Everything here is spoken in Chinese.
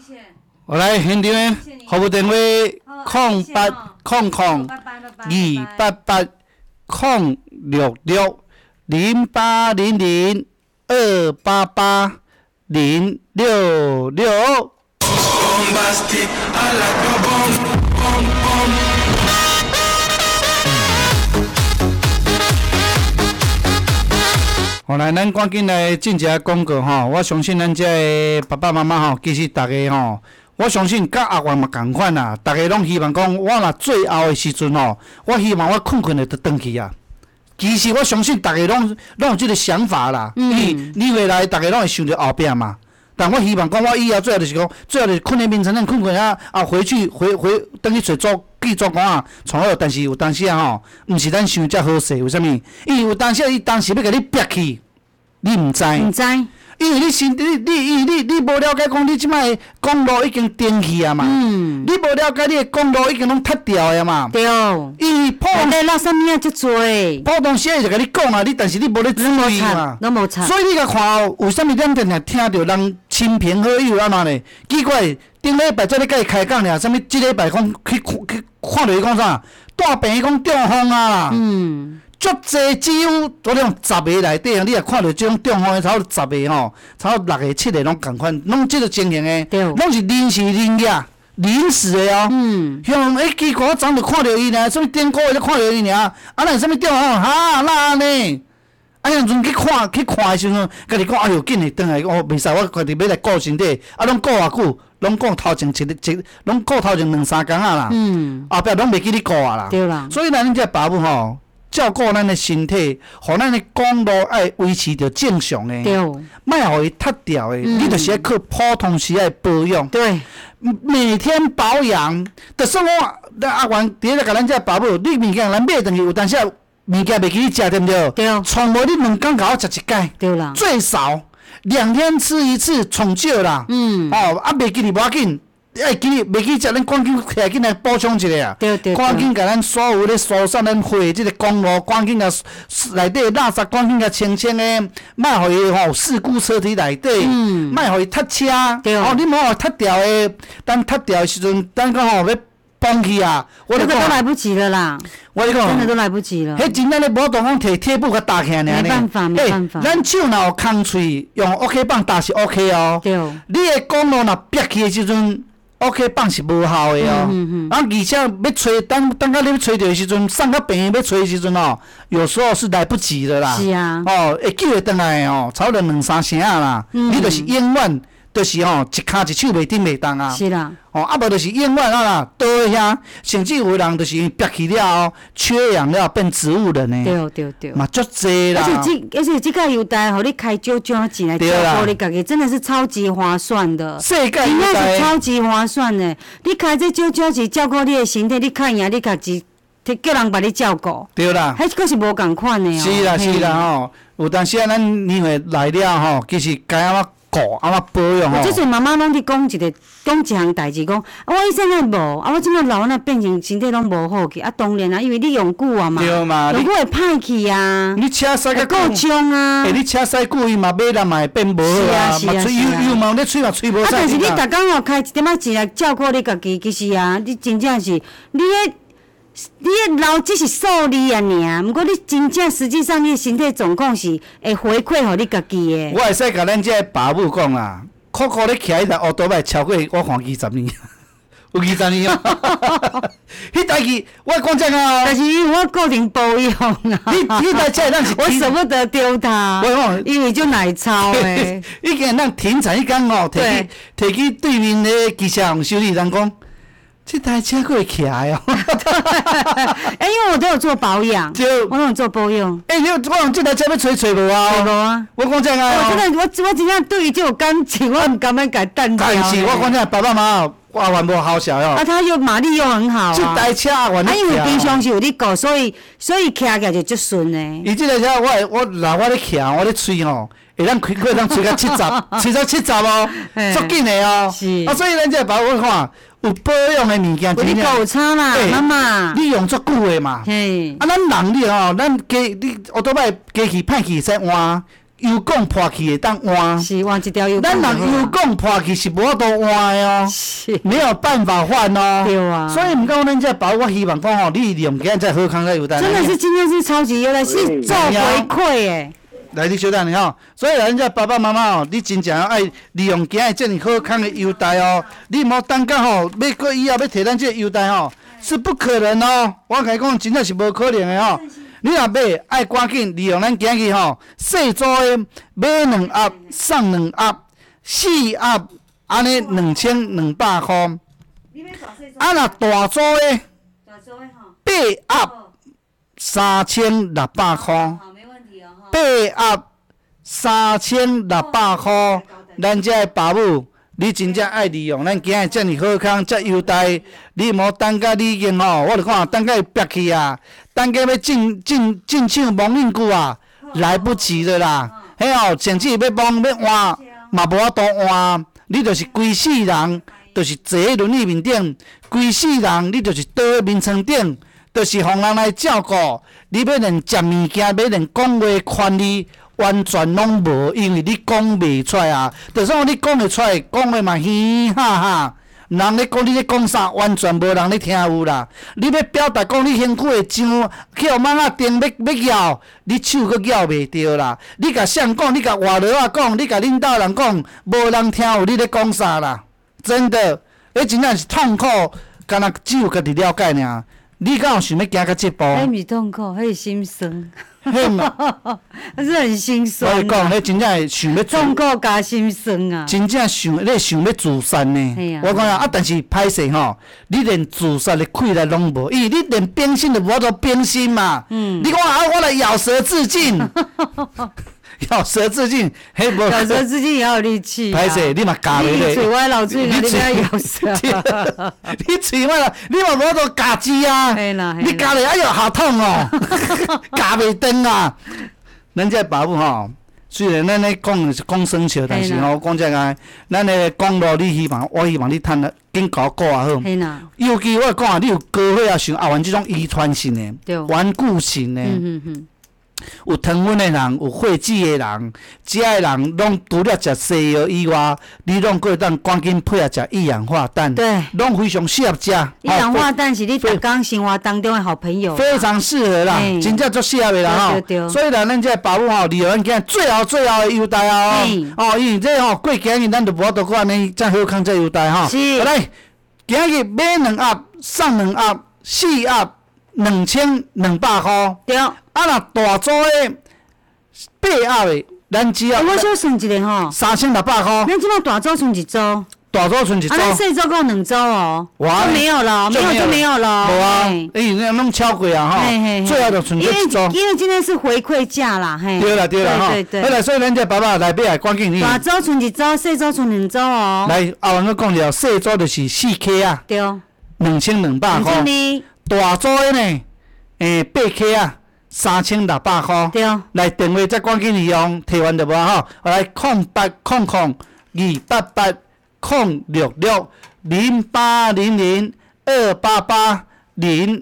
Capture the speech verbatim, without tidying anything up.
我来现场的服务电话：零八空空二八八空六六零八零零二八八零六六。好来，咱赶紧来进一下广告吼！我相信咱这爸爸妈妈吼，其实大家吼，我相信甲阿元嘛同款啦。大家拢希望讲，我若最后的时阵吼，我希望我困困的就转去啊。其实我相信大家拢拢有这个想法啦。嗯。你你未来大家拢会想着后壁嘛。但我希望讲，我以后最后就是讲，最后就是困在眠床上困困啊，啊回去回回等去找做记做工啊，从好。但是有当时啊吼，毋是咱想遮好势，为虾米？因为有当时伊当时要甲你逼去，你毋知。 毋知。 因为你身你你你你无了解讲，你即摆公路已经停去啊嘛。嗯。你无了解你的公路已经拢拆掉啊嘛。 对。 因为普通内垃圾物啊，足多。 普通时就甲你讲啊，你但是你无咧注意嘛。 拢无插。 所以你甲看哦，有啥物咱定定听着人亲朋好友安怎呢？奇怪，顶礼拜才咧甲伊开讲俩，啥物即礼拜讲去去看着伊讲啥？大病讲中风啊啦。嗯。足济几乎嗰种十个内底啊，你也看到即种中风的，差不多十个吼，差不多六个、七个拢共款，拢即个情形的，拢是临时临假、临时的哦。嗯。像诶，奇怪，我昨就看到伊呢，什物顶个月才看到伊尔，啊，那什物中风，哈，那安尼？啊，迄阵去看去看的时阵，甲你讲，哎哟，紧诶，转来，哦，袂使，我家己要来顾身体，啊，拢顾偌久，拢顾头前一一，拢顾头前两三工啊啦。嗯。后壁拢袂记你顾啊啦。 对啦。 所以咱恁这爸母吼。照顾咱的身体，互咱的公路爱维持着正常的，莫互伊塌掉的。嗯、你就是要靠普通时爱保养， 对， 每天保养。就算我咱阿元伫咧甲咱遮保姆，你物件咱买转去有，但是物件袂记你食对毋对？ 对。 从无你两工甲我食一摆， 对啦。 最少两天吃一次，从少啦。嗯。哦，啊，袂记你无要紧。哎，记哩，袂记食，咱赶紧起来，紧来补充一下啊！ 对对对， 赶紧甲咱所有咧疏散咱花即个公路，赶紧甲内底垃圾赶紧甲清清诶，莫互伊吼事故车体内底，嗯，莫互伊塌车， 对哦，你莫互塌掉诶，等塌掉诶时阵，等讲吼要崩去啊！ 我这个都来不及了啦！ 我跟你讲， 真的都来不及了。 迄真正咧无当讲摕贴布甲搭起来呢。 没办法，没办法。 咱手若有空喙，用 OK 棒搭是 OK 哦。 对。 你诶公路若逼去诶时阵。OK 棒是无效的哦，嗯嗯、啊，而且要吹，等等到你要吹到的时阵，送到病院要吹的时阵哦，有时候是来不及的啦。 是啊。 哦，会救会回来哦，差不多两三声啦。嗯、你就是永远，就是吼、哦，一骹一手袂顶袂动啊。 是啦。 哦，啊无就是永远啊啦，倒遐，甚至有人就是憋去了后，缺氧了变植物人呢。 对对对。 嘛足济啦。 而且这而且这个优待，互你开少少钱来照顾你家己，真的是超级划算的。 世界真的是超级划算的。你开这少少钱照顾你的身体，你看赢你家己，叫人把你照顾。 对啦。 迄个是无共款的哦。 是啦是啦吼，有当时啊，咱年岁来了吼，其实该安怎顾安怎保养吼。 即阵妈妈拢伫讲一个讲一项代志，讲啊我以前啊无，啊我即摆老那变成身体拢无好去，啊当然啊，因为你用久啊嘛， 对嘛， 用久会歹去啊， 你车驶个够冲啊， 诶，你车驶久伊嘛尾啦嘛会变无好啊，嘛吹又又嘛咧吹嘛吹无晒。 啊，但是你逐工哦开一点仔钱来照顾你家己，其实啊，你真正是你诶。你诶老只是数字啊尔，毋过你真正实际上你诶身体状况是会回馈互你家己诶。 我会使甲咱这爸母讲啦，苦苦咧徛迄台乌多摆超过我看二十年，有二十年哦。迄台机我讲真啊， 但是因为我固定保养啊。 迄迄台车咱是我舍不得丢它，因为就奶超诶。 已经咱停产迄天哦，摕去摕去对面咧机车行修理，人讲。这台车可会起来哦！ 哎，因为我都有做保养，我都有做保养。 哎，你我讲这台车要吹吹无啊？ 吹无啊！ 我讲真啊！ 我真的，我我真正对伊就有感情，我唔敢要改单掉。 但是我讲真，爸爸妈妈阿元无好笑哦。 啊，他又马力又很好啊。 这台车阿元咧。啊， 因为平常是有你顾，所以所以骑起来就足顺诶。 伊这台车我我若我咧骑，我咧吹吼。会当开可当吹到七十，吹到七十哦，足紧的哦。是。啊，所以咱这爸我看。有保养的物件， 你够差啦，妈妈。 你用足久的嘛？嘿。啊，咱人你吼，咱加你，我倒摆加去歹去使换， 油管破去会当换， 是换一条油咱管就好啊。 人油管破去是无法度换的哦， 是， 没有办法换哦。 对啊所以毋讲咱这包，我希望讲吼，你利用今日这好康这油单。 真的是今天是超级优待，是做回馈诶。 来，你小等你吼，所以咱这爸爸妈妈哦，你真正要爱利用今日这么好康的优待哦，你莫等到吼，要过以后要摕咱这优待吼，是不可能哦。我甲你讲，真正是无可能的吼。你若买，爱赶紧利用咱今日吼，细组的买两盒送两盒，四盒安尼两千两百块。啊，若大组的八盒三千六百块。八盒三千六百块，咱这个爸母，你真正爱利用咱今日遮尔好康、遮优待，你莫等到你已经吼，我著看等到伊憋去啊，等到要进进进抢蒙印久啊，来不及了啦。迄吼，甚至要蒙要换，嘛无法度换，你著是规世人，著是坐喺轮椅面顶，规世人你著是倒喺眠床顶。就是互人来照顾，你要连食物件，要连讲话权利，完全拢无，因为你讲袂出来啊。就算你讲会出来，讲话嘛嘻哈哈，人咧讲你咧讲啥，完全无人咧听有啦。你要表达讲你身躯会痒，去互蠓仔叮要要咬，你手佫咬袂着啦。你甲谁讲，你甲外劳仔讲，你甲领导人讲，无人听有你咧讲啥啦。真的，迄真正是痛苦，敢若只有家己了解尔。你敢有想要行到这步？ 迄毋是痛苦，迄是心酸。 迄嘛， 那是很心酸。 我讲，迄真正是想要痛苦加心酸啊！ 真正想，你想要自杀呢？我讲啊，但是歹势吼，你连自杀的气力拢无，因为你连变心都无法度变心嘛。嗯。你讲啊，我来咬舌自尽。咬舌自尽，迄无。 咬舌自尽也有力气。 歹势，你嘛夹袂咧。 嘴歪老嘴，你不要咬舌。 你嘴歪啦，你嘛无法度夹舌啊。你夹咧，哎呦，好痛哦，夹袂断啊。咱这爸母吼，虽然咱咧讲是讲生笑，但是吼讲这个，咱咧讲路，你希望，我希望你趁了紧甲我顾啊好。尤其我讲啊，你有高血压、像后患这种遗传性的、顽固性的。嗯嗯嗯。有糖分的人，有血脂的人，这个人拢除了食西药以外，你拢可以当赶紧配合食一氧化氮， 对， 拢非常适合食。 一氧化氮是你逐工生活当中的好朋友， 非常适合啦，真正足适合的啦吼。所以啦，咱这保姆吼，利用咱今最后最后的优待啊！哦，因为这吼过几日咱就无法度搁安尼再好康这优待吼。 是。 来，今日买两盒送两盒，四盒两千两百块。 对。 啊，若大组的八盒的，咱只要。 我小算一下吼。 三千六百块。 咱即摆大组剩一组。 大组剩一组。 啊，咱细组够两组哦。哇。就没有了，没有就没有了。 无啊，因为拢超过啊吼。最后就剩一组。 因为今天是回馈价啦，嘿。 对啦对啦吼。 对对对。 好啦，所以咱这爸爸来买来赶紧你。 大组剩一组，细组剩两组哦。 来，后文我讲了，细组就是四 K 啊。 对。 两千两百块。两千二。大组的呢，诶，八 K 啊。三千六百块， 对， 来电话再赶紧利用，提完就无吼。来空八空空二八八空六六零八零零二八八零